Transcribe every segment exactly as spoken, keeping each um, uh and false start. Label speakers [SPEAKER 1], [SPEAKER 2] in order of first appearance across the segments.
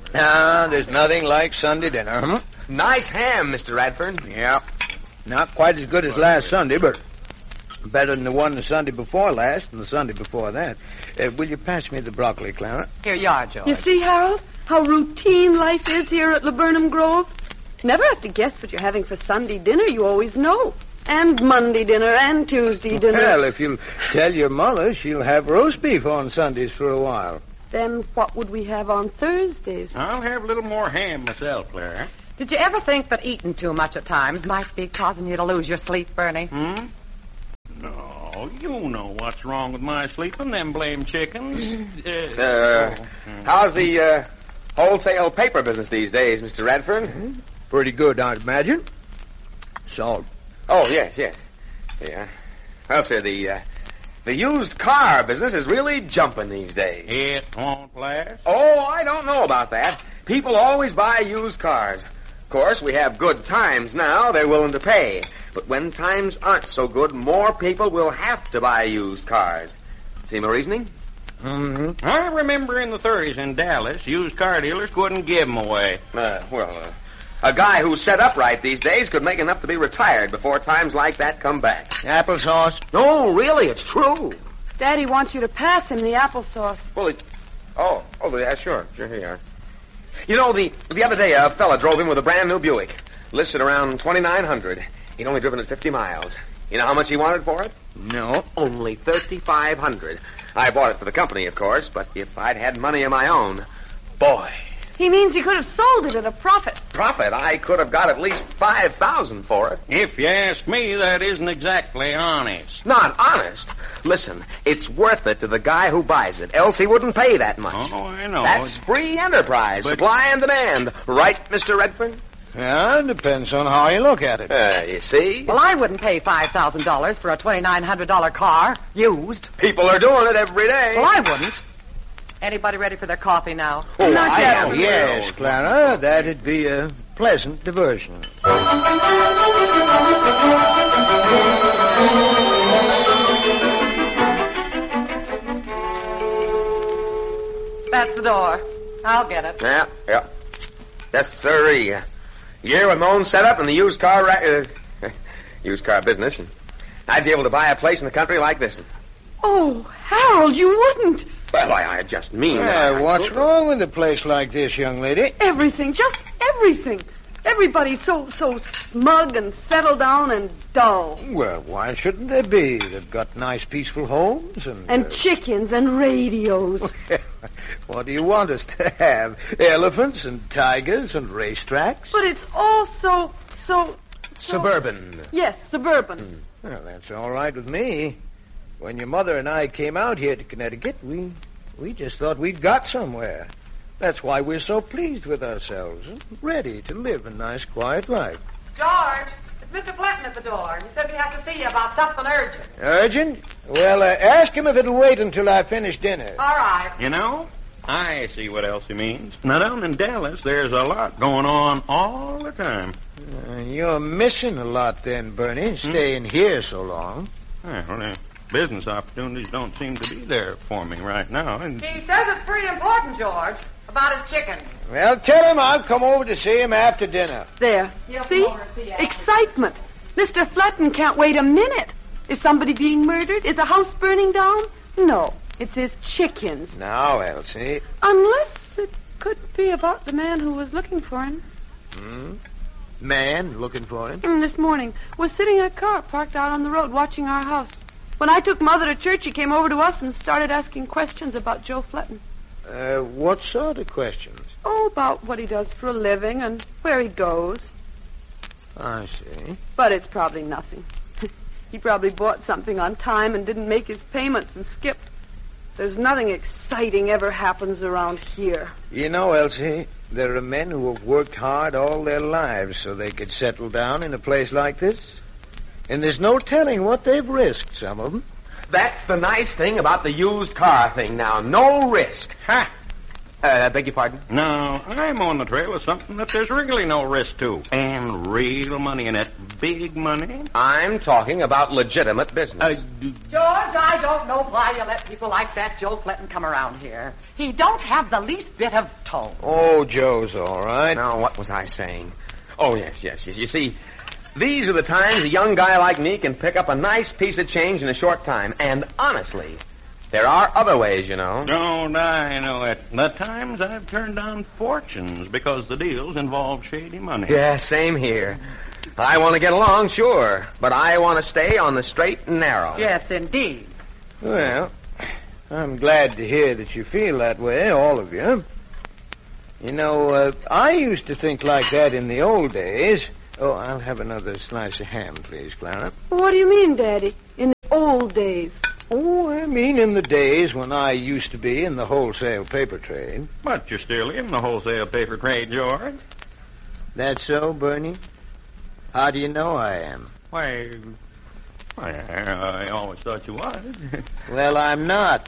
[SPEAKER 1] Ah, there's nothing like Sunday dinner. Hmm?
[SPEAKER 2] Nice ham, Mister Radford.
[SPEAKER 1] Yeah. Not quite as good as last Sunday, but better than the one the Sunday before last and the Sunday before that. Uh, will you pass me the broccoli, Clara?
[SPEAKER 3] Here you are, George.
[SPEAKER 4] You see, Harold, how routine life is here at Laburnum Grove? Never have to guess what you're having for Sunday dinner. You always know. And Monday dinner and Tuesday dinner.
[SPEAKER 1] Well, if you'll tell your mother, she'll have roast beef on Sundays for a while.
[SPEAKER 4] Then what would we have on Thursdays?
[SPEAKER 5] I'll have a little more ham myself, Clara.
[SPEAKER 3] Did you ever think that eating too much at times might be causing you to lose your sleep, Bernie?
[SPEAKER 5] Hmm? No, you know what's wrong with my sleeping, them blame chickens. uh,
[SPEAKER 2] Uh,
[SPEAKER 5] oh.
[SPEAKER 2] how's the uh, wholesale paper business these days, Mister Radford?
[SPEAKER 1] Mm-hmm. Pretty good, I'd imagine. Salt.
[SPEAKER 2] Oh, yes, yes. Yeah. Well, sir, the, uh, the used car business is really jumping these days.
[SPEAKER 5] It won't last.
[SPEAKER 2] Oh, I don't know about that. People always buy used cars. Of course, we have good times now. They're willing to pay. But when times aren't so good, more people will have to buy used cars. See my reasoning?
[SPEAKER 1] Mm-hmm.
[SPEAKER 5] I remember in the thirties in Dallas, used car dealers wouldn't give them away.
[SPEAKER 2] Uh, well, uh, a guy who's set up right these days could make enough to be retired before times like that come back.
[SPEAKER 1] Applesauce?
[SPEAKER 2] No, really, it's true.
[SPEAKER 4] Daddy wants you to pass him the applesauce.
[SPEAKER 2] Well, it... Oh, oh, yeah, sure. Sure, here you are. You know, the the other day, a fella drove in with a brand new Buick. Listed around twenty-nine hundred. He'd only driven it fifty miles. You know how much he wanted for it?
[SPEAKER 1] No.
[SPEAKER 2] Only thirty-five hundred. I bought it for the company, of course, but if I'd had money of my own, boy...
[SPEAKER 4] He means he could have sold it at a profit.
[SPEAKER 2] Profit? I could have got at least five thousand for it.
[SPEAKER 5] If you ask me, that isn't exactly honest.
[SPEAKER 2] Not honest. Listen, it's worth it to the guy who buys it, else he wouldn't pay that much.
[SPEAKER 5] Oh, I know.
[SPEAKER 2] That's free enterprise,
[SPEAKER 5] But-
[SPEAKER 2] supply and demand. Right, Mister Redford?
[SPEAKER 1] Yeah, it depends on how you look at it.
[SPEAKER 2] Uh, you see?
[SPEAKER 3] Well, I wouldn't pay five thousand dollars for a twenty-nine hundred dollars car, used.
[SPEAKER 2] People are doing it every day.
[SPEAKER 3] Well, I wouldn't. Anybody ready for their coffee now?
[SPEAKER 2] Oh,
[SPEAKER 4] Not
[SPEAKER 2] I
[SPEAKER 4] yet.
[SPEAKER 2] am.
[SPEAKER 1] Oh, yes, Clara, that'd be a pleasant diversion.
[SPEAKER 3] That's the door. I'll get it.
[SPEAKER 2] Yeah, yeah. Yes, sirree. Year with my own setup in the used car ra- uh, used car business, and I'd be able to buy a place in the country like this.
[SPEAKER 4] Oh, Harold, you wouldn't.
[SPEAKER 2] Well, I, I just mean that
[SPEAKER 1] Yeah,
[SPEAKER 2] I-
[SPEAKER 1] what's wrong with a place like this, young lady?
[SPEAKER 4] Everything, just everything. Everybody's so, so smug and settled down and dull.
[SPEAKER 1] Well, why shouldn't there be? They've got nice, peaceful homes and...
[SPEAKER 4] And
[SPEAKER 1] uh,
[SPEAKER 4] chickens and radios.
[SPEAKER 1] what do you want us to have? Elephants and tigers and racetracks?
[SPEAKER 4] But it's all so, so... so-
[SPEAKER 2] Suburban.
[SPEAKER 4] Yes, suburban.
[SPEAKER 1] Well, that's all right with me. When your mother and I came out here to Connecticut, we we just thought we'd got somewhere. That's why we're so pleased with ourselves and ready to live a nice, quiet life.
[SPEAKER 3] George, it's Mister Fletton at the door. He said we have to see you about something urgent.
[SPEAKER 1] Urgent? Well, uh, ask him if it'll wait until I finish dinner.
[SPEAKER 3] All right.
[SPEAKER 5] You know, I see what Elsie means. Now, down in Dallas, there's a lot going on all the time.
[SPEAKER 1] Uh, you're missing a lot then, Bernie, staying here so long.
[SPEAKER 5] Yeah, well, uh, business opportunities don't seem to be there for me right now. And
[SPEAKER 3] He says it's pretty important, George, about his chicken.
[SPEAKER 1] Well, tell him I'll come over to see him after dinner.
[SPEAKER 4] There.
[SPEAKER 3] He'll
[SPEAKER 4] See?
[SPEAKER 3] come over and see you after.
[SPEAKER 4] Excitement. Mister Fletton can't wait a minute. Is somebody being murdered? Is a house burning down? No. It's his chickens.
[SPEAKER 1] Now, Elsie.
[SPEAKER 4] Unless it could be about the man who was looking for him.
[SPEAKER 1] Hmm? Man looking for him?
[SPEAKER 4] Mm, This morning. Was sitting in a car parked out on the road watching our house. When I took Mother to church, he came over to us and started asking questions about Joe Fletton.
[SPEAKER 1] Uh, what sort of questions?
[SPEAKER 4] Oh, about what he does for a living and where he goes.
[SPEAKER 1] I see.
[SPEAKER 4] But it's probably nothing. He probably bought something on time and didn't make his payments and skipped. There's nothing exciting ever happens around here.
[SPEAKER 1] You know, Elsie, there are men who have worked hard all their lives so they could settle down in a place like this. And there's no telling what they've risked, some of them.
[SPEAKER 2] That's the nice thing about the used car thing now. No risk.
[SPEAKER 5] ha!
[SPEAKER 2] Uh, I beg your pardon?
[SPEAKER 5] Now, I'm on the trail of something that there's really no risk to. And real money in it. big money?
[SPEAKER 2] I'm talking about legitimate business.
[SPEAKER 5] Uh, d-
[SPEAKER 3] George, I don't know why you let people like that Joe Fletton come around here. He don't have the least bit of tone.
[SPEAKER 1] Oh, Joe's all right.
[SPEAKER 2] Now, what was I saying? Oh, yes, yes, yes. You see, these are the times a young guy like me can pick up a nice piece of change in a short time. And honestly, there are other ways, you know.
[SPEAKER 5] Don't I know it? The times I've turned down fortunes because the deals involve shady money.
[SPEAKER 2] Yeah, same here. I want to get along, sure, but I want to stay on the straight and narrow.
[SPEAKER 3] Yes, indeed.
[SPEAKER 1] Well, I'm glad to hear that you feel that way, all of you. You know, uh, I used to think like that in the old days. Oh, I'll have another slice of ham, please, Clara.
[SPEAKER 4] What do you mean, Daddy? In the old days?
[SPEAKER 1] Oh, I mean in the days when I used to be in the wholesale paper trade.
[SPEAKER 5] But you're still in the wholesale paper trade, George.
[SPEAKER 1] That so, Bernie? How do you know I am?
[SPEAKER 5] Why, why I, I always thought you was.
[SPEAKER 1] Well, I'm not.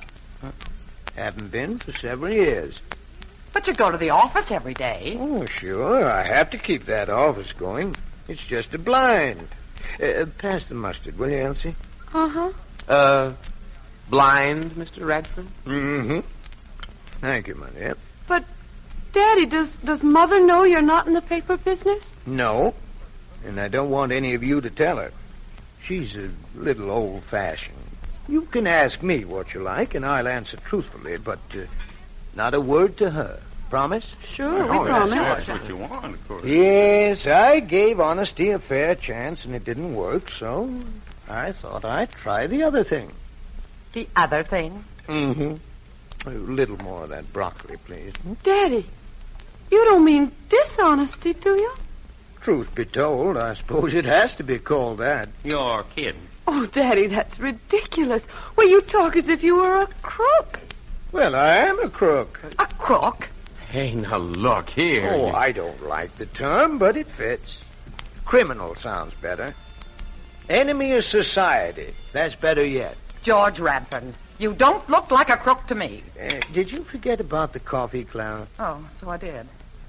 [SPEAKER 1] Haven't been for several years.
[SPEAKER 3] But you go to the office every day.
[SPEAKER 1] Oh, sure. I have to keep that office going. It's just a blind. Uh, pass the mustard, will you, Elsie?
[SPEAKER 4] Uh-huh.
[SPEAKER 2] Uh, blind, Mister Radford?
[SPEAKER 1] Mm-hmm. Thank you, my dear.
[SPEAKER 4] But, Daddy, does, does Mother know you're not in the paper business?
[SPEAKER 1] No. And I don't want any of you to tell her. She's a little old-fashioned. You can ask me what you like, and I'll answer truthfully, but uh, not a word to her. Promise?
[SPEAKER 4] Sure, we
[SPEAKER 5] Oh,
[SPEAKER 4] promise.
[SPEAKER 5] That's what you want, of course.
[SPEAKER 1] Yes, I gave honesty a fair chance, and it didn't work, so I thought I'd try the other thing.
[SPEAKER 3] The other thing.
[SPEAKER 1] Mm-hmm. A little more of that broccoli, please.
[SPEAKER 4] Daddy, you don't mean dishonesty, do you?
[SPEAKER 1] Truth be told, I suppose it has to be called that.
[SPEAKER 5] You're kidding.
[SPEAKER 4] Oh, Daddy, that's ridiculous. Well, you talk as if you were a crook.
[SPEAKER 1] Well, I am a crook.
[SPEAKER 3] A crook?
[SPEAKER 2] Hey, now look here.
[SPEAKER 1] Oh,
[SPEAKER 2] You-
[SPEAKER 1] I don't like the term, but it fits. Criminal sounds better. Enemy of society. That's better yet.
[SPEAKER 3] George Radford, you don't look like a crook to me.
[SPEAKER 1] Uh, did you forget about the coffee, Clara?
[SPEAKER 3] Oh, so I did.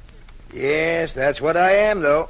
[SPEAKER 1] Yes, that's what I am, though.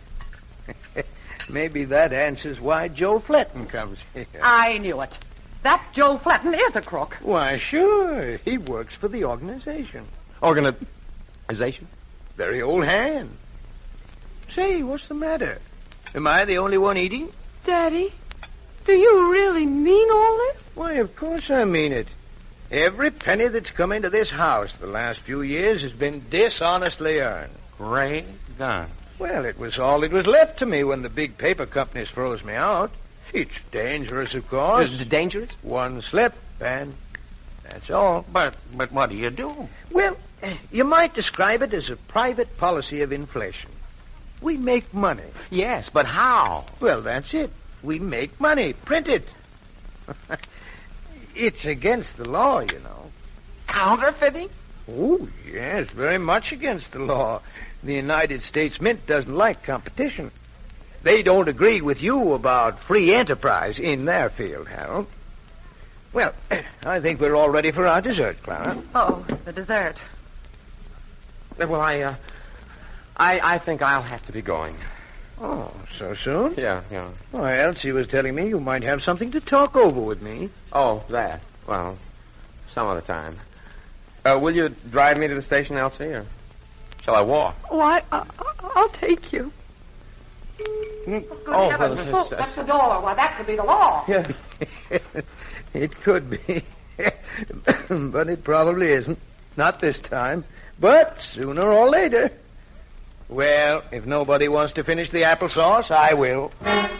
[SPEAKER 1] Maybe that answers why Joe Fletton comes here.
[SPEAKER 3] I knew it. That Joe Fletton is a crook.
[SPEAKER 1] Why, sure. He works for the organization.
[SPEAKER 2] Organization?
[SPEAKER 1] Very old hand. Say, what's the matter? Am I the only one eating?
[SPEAKER 4] Daddy, do you really mean all this?
[SPEAKER 1] Why, of course I mean it. Every penny that's come into this house the last few years has been dishonestly earned.
[SPEAKER 5] Great gun.
[SPEAKER 1] Well, it was all that was left to me when the big paper companies froze me out. It's dangerous, of course.
[SPEAKER 2] Is it dangerous?
[SPEAKER 1] One slip, and that's all.
[SPEAKER 5] But but what do you do?
[SPEAKER 1] Well, eh, you might describe it as a private policy of inflation. We make money.
[SPEAKER 2] Yes, but how?
[SPEAKER 1] Well, that's it. We make money. Print it. It's against the law, you know.
[SPEAKER 3] Counterfeiting?
[SPEAKER 1] Oh, yes, very much against the law. The United States Mint doesn't like competition. They don't agree with you about free enterprise in their field, Harold. Well, I think we're all ready for our dessert, Clara.
[SPEAKER 3] Oh, the dessert.
[SPEAKER 2] Well, I, uh, I, I think I'll have to be going.
[SPEAKER 1] Oh, so soon?
[SPEAKER 2] Yeah, yeah.
[SPEAKER 1] Why, Elsie was telling me you might have something to talk over with me.
[SPEAKER 2] Oh, that. Well, some other time. Uh, will you drive me to the station, Elsie, or shall I walk?
[SPEAKER 4] Oh, I, I, I'll take you.
[SPEAKER 3] Good
[SPEAKER 2] Oh,
[SPEAKER 3] heavens.
[SPEAKER 2] well, this is-
[SPEAKER 3] That's the door. Why, that could be the law.
[SPEAKER 2] Yeah.
[SPEAKER 1] It could be. But it probably isn't. Not this time. But sooner or later. Well, if nobody wants to finish the applesauce, I will.